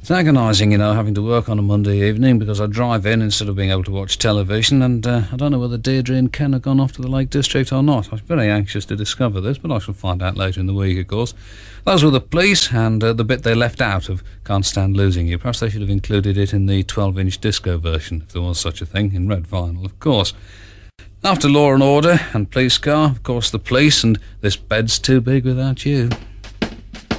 It's agonising, having to work on a Monday evening because I drive in instead of being able to watch television, and I don't know whether Deirdre and Ken have gone off to the Lake District or not. I'm very anxious to discover this, but I shall find out later in the week, of course. Those were the Police, and the bit they left out of Can't Stand Losing You. Perhaps they should have included it in the 12-inch disco version, if there was such a thing, in red vinyl, of course. After Law and Order and Police Car, of course, the Police, and This Bed's Too Big Without You.